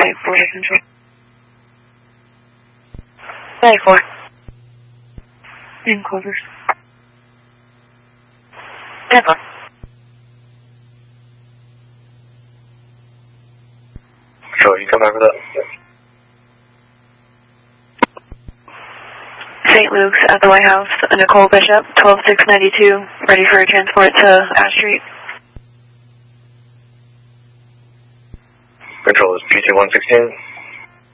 94 to Central. 94. In Clovers. 10-4. Control, you come back with that. St. Luke's at the White House, Nicole Bishop, 12692, ready for a transport to Ash Street. Control is PT-116.